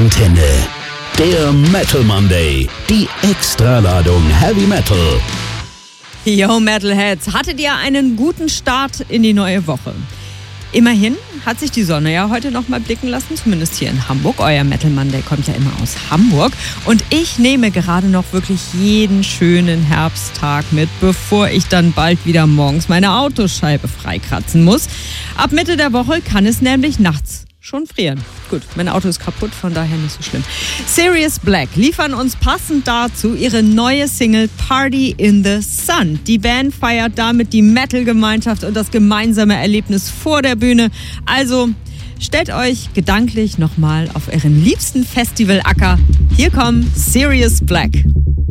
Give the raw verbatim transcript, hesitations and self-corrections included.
Antenne. Der Metal Monday. Die Extraladung Heavy Metal. Yo Metalheads, hattet ihr einen guten Start in die neue Woche? Immerhin hat sich die Sonne ja heute noch mal blicken lassen, zumindest hier in Hamburg. Euer Metal Monday kommt ja immer aus Hamburg. Und ich nehme gerade noch wirklich jeden schönen Herbsttag mit, bevor ich dann bald wieder morgens meine Autoscheibe freikratzen muss. Ab Mitte der Woche kann es nämlich nachts schon frieren. Gut, mein Auto ist kaputt, von daher nicht so schlimm. Sirius Black liefern uns passend dazu ihre neue Single Party in the Sun. Die Band feiert damit die Metal-Gemeinschaft und das gemeinsame Erlebnis vor der Bühne. Also stellt euch gedanklich nochmal auf euren liebsten Festivalacker. Hier kommen Sirius Black.